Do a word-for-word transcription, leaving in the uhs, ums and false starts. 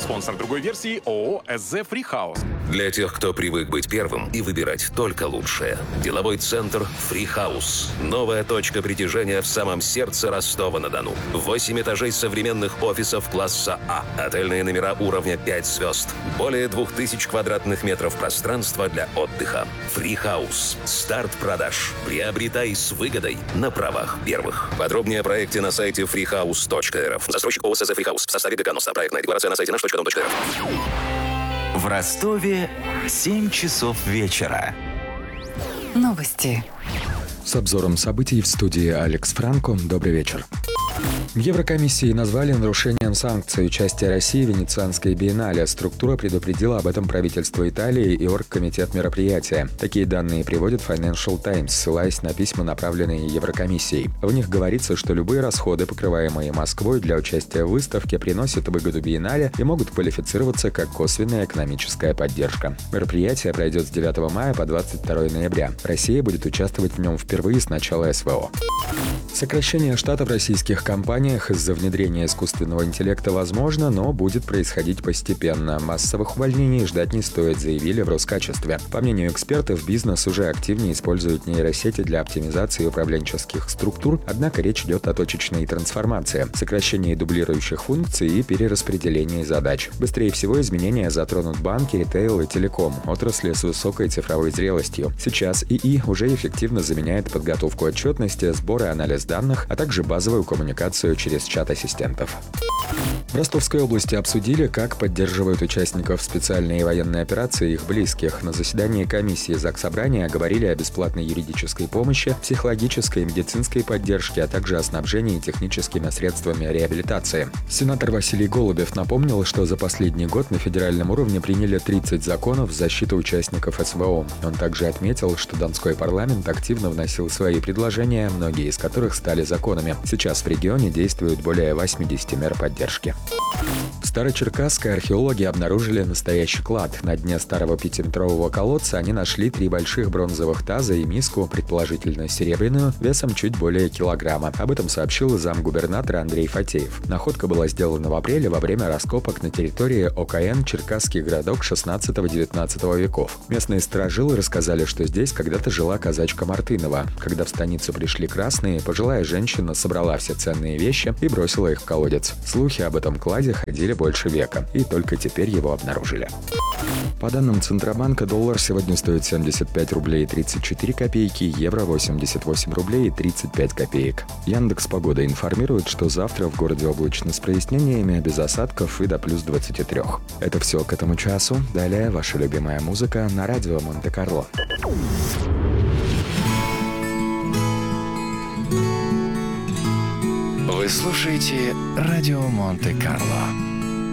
Спонсор другой версии ООО «СЗ Фрихаус». Для тех, кто привык быть первым и выбирать только лучшее. Деловой центр «Фрихаус». Новая точка притяжения в самом сердце Ростова-на-Дону. Восемь этажей современных офисов класса А. Отельные номера уровня пять звезд. Более двух тысяч квадратных метров пространства для отдыха. «Фрихаус». Старт продаж. Приобретай с выгодой на правах первых. Подробнее о проекте на сайте фрихаус точка эр эф. Застройщик ООО «СЗ Фрихаус». В составе ДК-НОСТА. Проектная декларация на сайте наш точка дом точка эр эф. В Ростове семь часов вечера. Новости. С обзором событий в студии Алекс Франко. Добрый вечер. В Еврокомиссии назвали нарушением санкций участие России в Венецианской биеннале. Структура предупредила об этом правительство Италии и оргкомитет мероприятия. Такие данные приводит Financial Times, ссылаясь на письма, направленные Еврокомиссией. В них говорится, что любые расходы, покрываемые Москвой для участия в выставке, приносят выгоду биеннале и могут квалифицироваться как косвенная экономическая поддержка. Мероприятие пройдет с девятого мая по двадцать второе ноября. Россия будет участвовать в нем впервые с начала СВО. Сокращение штата в российских компаниях из-за внедрения искусственного интеллекта возможно, но будет происходить постепенно. Массовых увольнений ждать не стоит, заявили в Роскачестве. По мнению экспертов, бизнес уже активнее использует нейросети для оптимизации управленческих структур, однако речь идет о точечной трансформации, сокращении дублирующих функций и перераспределении задач. Быстрее всего изменения затронут банки, ритейл и телеком, отрасли с высокой цифровой зрелостью. Сейчас ИИ уже эффективно заменяет подготовку отчетности, сбор и анализ данных, а также базовую коммуникацию через чат ассистентов. В Ростовской области обсудили, как поддерживают участников специальной военной операции их близких. На заседании комиссии Заксобрания говорили о бесплатной юридической помощи, психологической и медицинской поддержке, а также о снабжении техническими средствами реабилитации. Сенатор Василий Голубев напомнил, что за последний год на федеральном уровне приняли тридцать законов в защиту участников СВО. Он также отметил, что Донской парламент активно вносил свои предложения, многие из которых стали законами. Сейчас в регионе действуют более восьмидесяти мер поддержки. В Старочеркасске археологи обнаружили настоящий клад. На дне старого пятиметрового колодца они нашли три больших бронзовых таза и миску, предположительно серебряную, весом чуть более килограмма. Об этом сообщил замгубернатора Андрей Фатеев. Находка была сделана в апреле во время раскопок на территории ОКН «Черкасский городок» шестнадцатого-девятнадцатого веков. Местные старожилы рассказали, что здесь когда-то жила казачка Мартынова. Когда в станицу пришли красные, пожилая женщина собрала все ценные вещи и бросила их в колодец. Слухи об этом кладе ходили больше века, и только теперь его обнаружили. По данным Центробанка, доллар сегодня стоит семьдесят пять рублей тридцать четыре копейки, евро восемьдесят восемь рублей тридцать пять копеек. Яндекс.Погода информирует, что завтра в городе облачно с прояснениями, без осадков и до плюс двадцати трёх. Это все к этому часу. Далее ваша любимая музыка на радио Монте-Карло. Вы слушаете радио Монте-Карло.